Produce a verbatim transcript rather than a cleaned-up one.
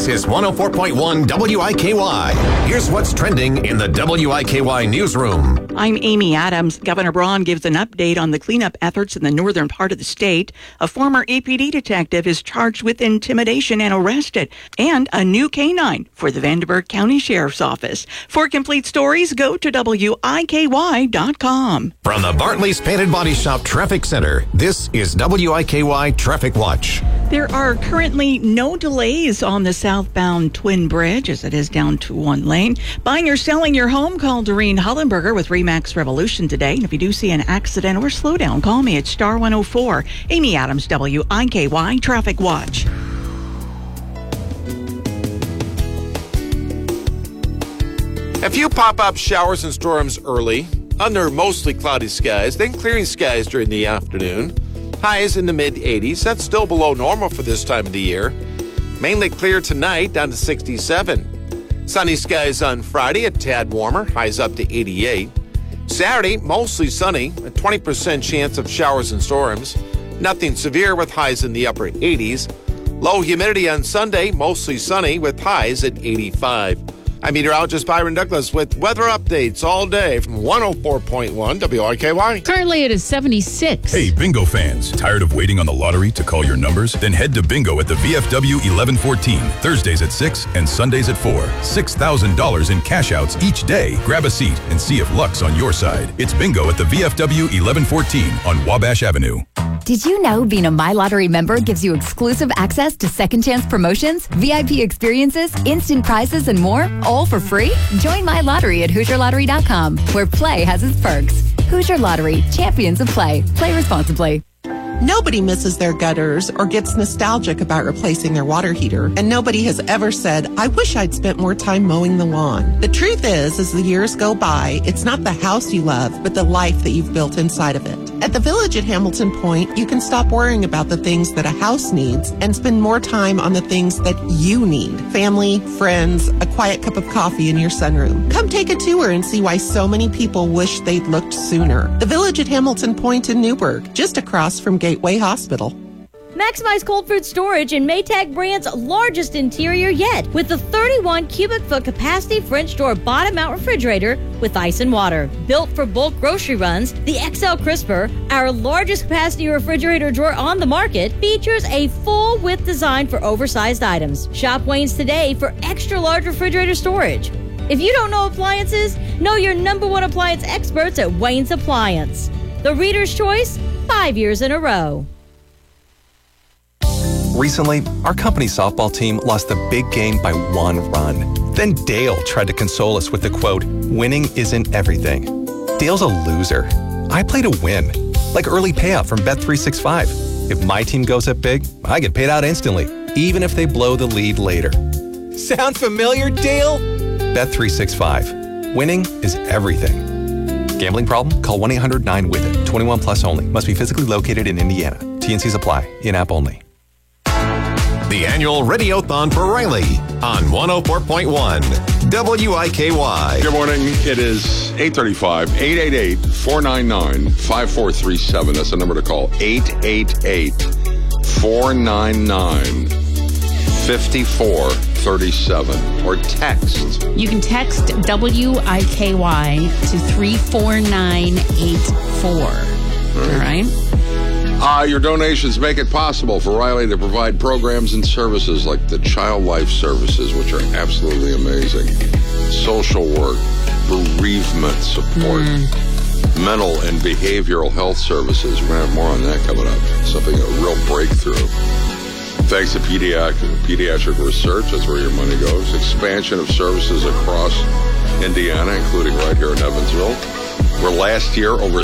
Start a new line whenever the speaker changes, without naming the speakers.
This is one oh four point one W I K Y. Here's what's trending in the W I K Y newsroom.
I'm Amy Adams. Governor Braun gives an update on the cleanup efforts in the northern part of the state. A former A P D detective is charged with intimidation and arrested. And a new canine for the Vanderburgh County Sheriff's Office. For complete stories, go to W I K Y dot com.
From the Bartley's Painted Body Shop Traffic Center, this is W I K Y Traffic Watch.
There are currently no delays on the southbound Twin Bridge as it is down to one lane. Buying or selling your home, call Doreen Hollenberger with Remax Revolution today. And if you do see an accident or slowdown, call me at star one oh four. Amy Adams, W I K Y Traffic Watch.
A few pop-up showers and storms early, under mostly cloudy skies, then clearing skies during the afternoon. Highs in the mid eighties. That's still below normal for this time of the year. Mainly clear tonight, down to sixty-seven. Sunny skies on Friday, a tad warmer, highs up to eighty-eight. Saturday, mostly sunny, a twenty percent chance of showers and storms. Nothing severe with highs in the upper eighties. Low humidity on Sunday, mostly sunny with highs at eighty-five. I'm meteorologist Byron Douglas with weather updates all day from one oh four point one W I K Y.
Currently it is seventy-six.
Hey, bingo fans. Tired of waiting on the lottery to call your numbers? Then head to bingo at the V F W eleven fourteen, Thursdays at six and Sundays at four. six thousand dollars in cash outs each day. Grab a seat and see if luck's on your side. It's bingo at the V F W eleven fourteen on Wabash Avenue.
Did you know being a My Lottery member gives you exclusive access to second chance promotions, V I P experiences, instant prizes, and more, all for free? Join My Lottery at Hoosier Lottery dot com, where play has its perks. Hoosier Lottery, champions of play. Play responsibly.
Nobody misses their gutters or gets nostalgic about replacing their water heater, and nobody has ever said, I wish I'd spent more time mowing the lawn. The truth is, as the years go by, it's not the house you love, but the life that you've built inside of it. At the Village at Hamilton Point, you can stop worrying about the things that a house needs and spend more time on the things that you need. Family, friends, a quiet cup of coffee in your sunroom. Come take a tour and see why so many people wish they'd looked sooner. The Village at Hamilton Point in Newburgh, just across from Gateway Hospital.
Maximize cold food storage in Maytag brand's largest interior yet with the thirty-one cubic foot capacity French door bottom mount refrigerator with ice and water. Built for bulk grocery runs, the X L Crisper, our largest capacity refrigerator drawer on the market, features a full width design for oversized items. Shop Wayne's today for extra large refrigerator storage. If you don't know appliances, know your number one appliance experts at Wayne's Appliance. The Reader's Choice, five years in a row.
Recently, our company softball team lost the big game by one run. Then Dale tried to console us with the quote, winning isn't everything. Dale's a loser. I play to win, like early payout from Bet three sixty-five. If my team goes up big, I get paid out instantly, even if they blow the lead later. Sound familiar, Dale? Bet three sixty-five. Winning is everything. Gambling problem? Call one eight hundred nine with it. twenty-one plus only. Must be physically located in Indiana. T N Cs apply. In-app only.
The annual Radiothon for Riley on one oh four point one W I K Y.
Good morning. It is eight thirty-five. eight eight eight, four nine nine, five four three seven. That's the number to call. eight eight eight, four nine nine, five four three seven. Or text.
You can text W I K Y to three four nine eight four. All right. All right?
Uh, your donations make it possible for Riley to provide programs and services like the Child Life Services, which are absolutely amazing. Social work, bereavement support, mm. mental and behavioral health services. We're going to have more on that coming up. Something, a real breakthrough. Thanks to pediatric, pediatric research, that's where your money goes. Expansion of services across Indiana, including right here in Evansville, where last year over